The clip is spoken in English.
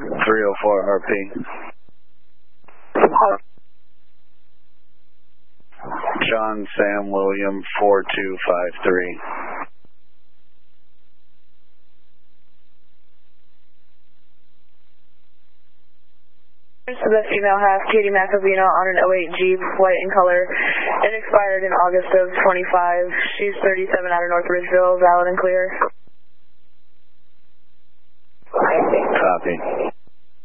304 RP. John Sam William 4253. The female half, Katie Macavino, on an 08 Jeep, white in color. It expired in August of 25. She's 37 out of North Ridgeville, valid and clear. Copy.